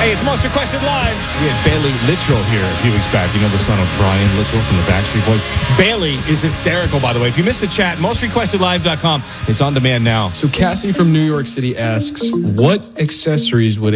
Hey, it's Most Requested Live. We had Bailey Littrell here a few weeks back. You know the son of Brian Littrell from the Backstreet Boys. Bailey is hysterical, by the way. If you missed the chat, mostrequestedlive.com. It's on demand now. So Cassie from New York City asks, what accessories would